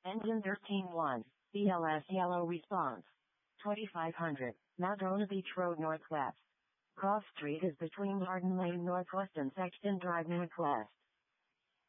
Engine 13-1, BLS yellow response. 2500, Madrona Beach Road Northwest. Cross Street is between Garden Lane Northwest and Sexton Drive Northwest.